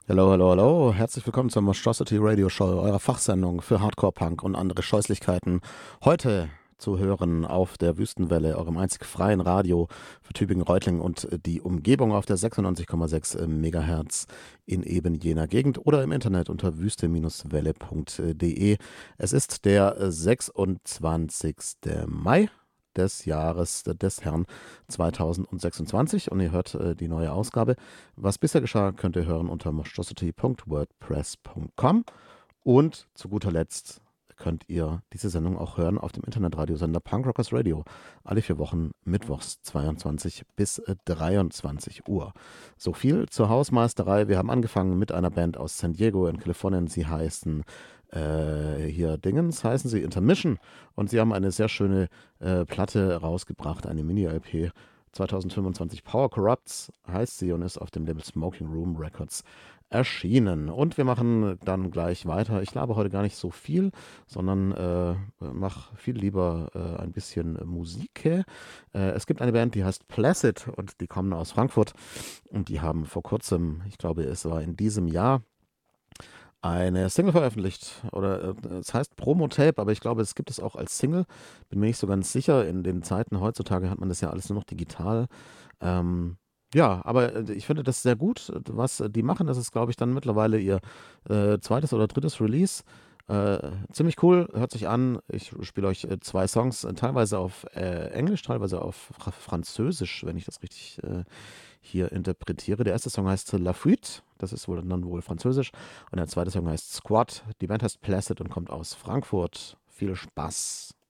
Hallo, hallo, hallo. Herzlich willkommen zur Monstrosity Radio Show, eurer Fachsendung für Hardcore-Punk und andere Scheußlichkeiten. Heute zu hören auf der Wüstenwelle, eurem einzig freien Radio für Tübingen-Reutlingen und die Umgebung auf der 96,6 Megahertz in eben jener Gegend oder im Internet unter wüste-welle.de. Es ist der 26. Mai des Jahres des Herrn 2026 und ihr hört die neue Ausgabe. Was bisher geschah, könnt ihr hören unter monstrosity.wordpress.com und zu guter Letzt könnt ihr diese Sendung auch hören auf dem Internetradiosender Punk Rockers Radio. Alle 4 Wochen, mittwochs 22 bis 23 Uhr. So viel zur Hausmeisterei. Wir haben angefangen mit einer Band aus San Diego in Kalifornien. Sie heißen hier Dingens, heißen sie Intermission. Und sie haben eine sehr schöne Platte rausgebracht, eine Mini-LP. 2025 Power Corrupts heißt sie und ist auf dem Label Smoking Room Records erschienen. Und wir machen dann gleich weiter. Ich labe heute gar nicht so viel, sondern mache viel lieber ein bisschen Musik. Es gibt eine Band, die heißt Placid und die kommen aus Frankfurt und die haben vor kurzem, ich glaube es war in diesem Jahr, eine Single veröffentlicht. Oder es heißt Promo-Tape, aber ich glaube, es gibt es auch als Single. Bin mir nicht so ganz sicher. In den Zeiten heutzutage hat man das ja alles nur noch digital. Ähm, ja, aber ich finde das sehr gut, was die machen. Das ist, glaube ich, dann mittlerweile ihr zweites oder drittes Release. Ziemlich cool, hört sich an. Ich spiele euch 2 Songs, teilweise auf Englisch, teilweise auf Französisch, wenn ich das richtig hier interpretiere. Der erste Song heißt La Fuite, das ist wohl Französisch. Und der zweite Song heißt Squad. Die Band heißt Placid und kommt aus Frankfurt. Viel Spaß.